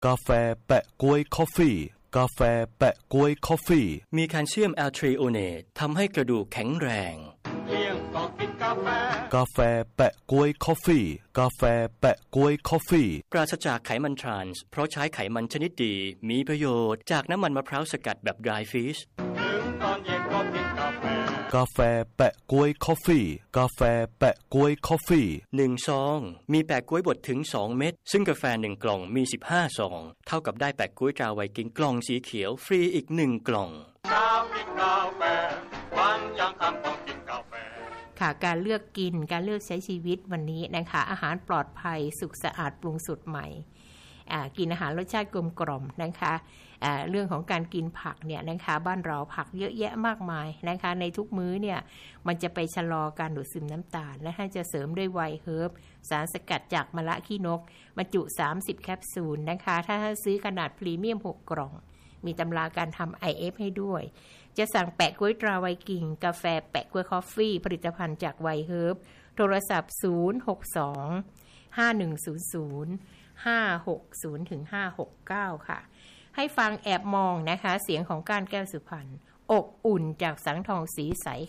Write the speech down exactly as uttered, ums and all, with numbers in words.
กาแฟแปะก๊วยคอฟฟี่กาแฟแปะก๊วยคอฟฟี่มีแคลเซียมแอลทรีโอเนตทำให้กระดูกแข็งแรงเลี้ยงก็กินกาแฟกาแฟแปะก๊วยคอฟฟี่กาแฟแปะก๊วยคอฟฟี่ปราศจากไขมันทรานส์เพราะใช้ไขมันชนิดดีมีประโยชน์จากน้ำมันมะพร้าวสกัดแบบ dry fish ถึงตอนเย็นก็กินกาแฟกาแฟแปะก๊วยคอฟฟี่กาแฟแปะก๊วยคอฟฟี่หนึ่งซองมีแปะก๊วยบดถึงสองเม็ดซึ่งกาแฟหนึ่งกล่องมีสิบห้าซองเท่ากับได้แปะก๊วยตราไวกิ้งกล่องสีเขียวฟรีอีกหนึ่งกล่องเช้ากินกาแฟวันยังค่ำต้องกินกาแฟค่ะการเลือกกินการเลือกใช้ชีวิตวันนี้นะคะอาหารปลอดภัยสุขสะอาดปรุงสดใหม่กินอาหารรสชาติกลมกล่อมนะคะเรื่องของการกินผักเนี่ยนะคะบ้านเราผักเยอะแยะมากมายนะคะในทุกมื้อเนี่ยมันจะไปชะลอการดูดซึมน้ำตาลและให้จะเสริมด้วยไวน์เฮิร์บสารสกัดจากมะระขี้นกบรรจุสามสิบแคปซูลนะคะถ้าซื้อขนาดพรีเมียมหกกล่องมีตำราการทำ ไอ เอฟ ให้ด้วยจะสั่งแปะก๊วยตราไวกิ้งกาแฟแปะก๊วยคอฟฟี่ผลิตภัณฑ์จากไวน์เฮิร์บโทรศัพท์ศูนย์ หก สอง ห้า หนึ่ง ศูนย์ ศูนย์ ห้า หก ศูนย์ ถึง ห้า หก เก้า ค่ะให้ฟังแอบมองนะคะเสียงของก้านแก้วสุพรรณอกอุ่นจากสังทองสีใส